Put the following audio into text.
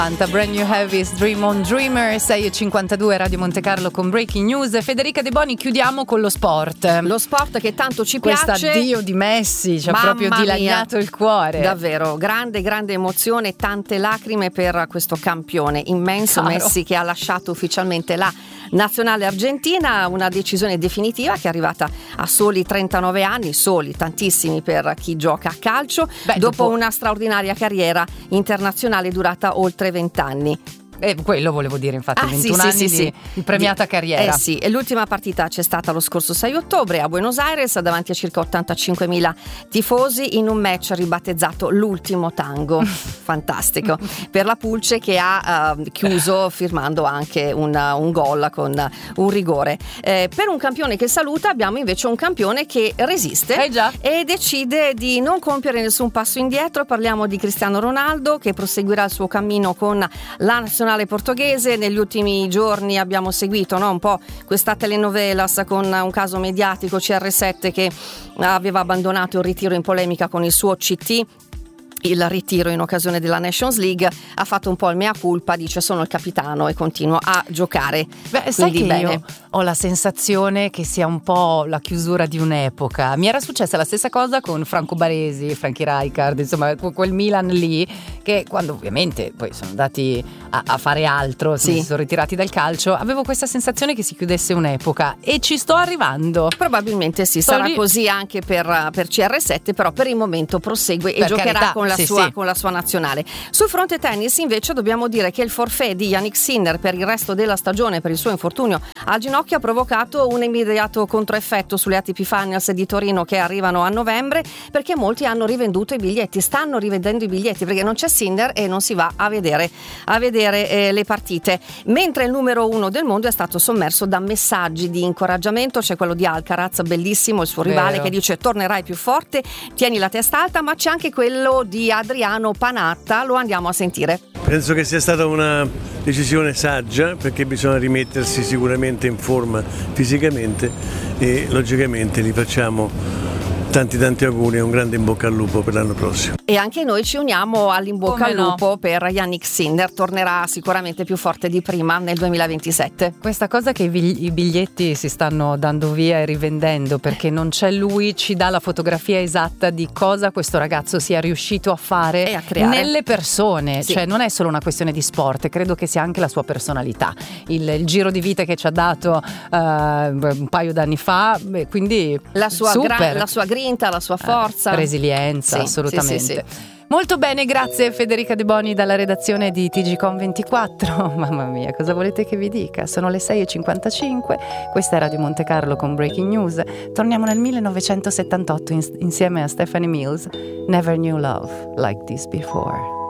Brand New Heavies, Dream on Dreamer, 6:52 Radio Monte Carlo con Breaking News. Federica De Boni, chiudiamo con lo sport. Lo sport che tanto ci piace. Quest'addio di Messi ci ha proprio dilaniato il cuore. Davvero, grande emozione, tante lacrime per questo campione immenso. Caro. Messi, che ha lasciato ufficialmente la nazionale argentina, una decisione definitiva che è arrivata a soli 39 anni, soli, tantissimi per chi gioca a calcio, dopo una straordinaria carriera internazionale durata oltre 20 anni. Quello volevo dire, infatti, 21 anni di premiata carriera. Sì, e l'ultima partita c'è stata lo scorso 6 ottobre a Buenos Aires davanti a circa 85.000 tifosi in un match ribattezzato l'ultimo tango. Fantastico per la Pulce, che ha chiuso firmando anche un gol con un rigore. Per un campione che saluta abbiamo invece un campione che resiste e decide di non compiere nessun passo indietro. Parliamo di Cristiano Ronaldo, che proseguirà il suo cammino con la nazionale portoghese. Negli ultimi giorni abbiamo seguito un po' questa telenovelas con un caso mediatico, CR7, che aveva abbandonato il ritiro in polemica con il suo CT. Il ritiro in occasione della Nations League, ha fatto un po' il mea culpa, dice sono il capitano e continuo a giocare. Sai che bene. Io ho la sensazione che sia un po' la chiusura di un'epoca. Mi era successa la stessa cosa con Franco Baresi, Frankie Rijkaard, insomma quel Milan lì, che quando ovviamente poi sono andati a fare altro, si sono ritirati dal calcio, avevo questa sensazione che si chiudesse un'epoca e ci sto arrivando. Probabilmente sarà così anche per CR7, però per il momento prosegue e giocherà con la sua nazionale. Sul fronte tennis invece dobbiamo dire che il forfait di Jannik Sinner per il resto della stagione per il suo infortunio al ginocchio ha provocato un immediato controeffetto sulle ATP Finals di Torino, che arrivano a novembre, perché molti hanno rivenduto i biglietti, stanno rivendendo i biglietti perché non c'è Sinner e non si va a vedere le partite, mentre il numero 1 del mondo è stato sommerso da messaggi di incoraggiamento. C'è quello di Alcaraz, bellissimo, il suo rivale, che dice tornerai più forte, tieni la testa alta, ma c'è anche quello di Adriano Panatta, lo andiamo a sentire. Penso che sia stata una decisione saggia, perché bisogna rimettersi sicuramente in forma fisicamente e logicamente gli facciamo tanti auguri e un grande in bocca al lupo per l'anno prossimo. E anche noi ci uniamo all'in bocca al lupo per Jannik Sinner, tornerà sicuramente più forte di prima nel 2027. Questa cosa che i biglietti si stanno dando via e rivendendo perché non c'è lui, ci dà la fotografia esatta di cosa questo ragazzo sia riuscito a fare e a creare nelle persone, cioè non è solo una questione di sport, credo che sia anche la sua personalità, il giro di vita che ci ha dato un paio d'anni fa, quindi la sua grinta, la sua forza, resilienza, assolutamente. Molto bene, grazie Federica De Boni dalla redazione di TGcom24. Mamma mia, cosa volete che vi dica? Sono le 6:55, questa è Radio Monte Carlo con Breaking News. Torniamo nel 1978 insieme a Stephanie Mills. Never knew love like this before.